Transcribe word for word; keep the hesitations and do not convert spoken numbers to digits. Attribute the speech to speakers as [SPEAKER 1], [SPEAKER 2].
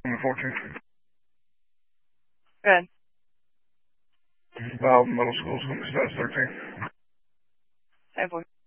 [SPEAKER 1] on the fourteenth.
[SPEAKER 2] Good.
[SPEAKER 1] Valve Middle School, so that's thirteen.
[SPEAKER 2] Five, four.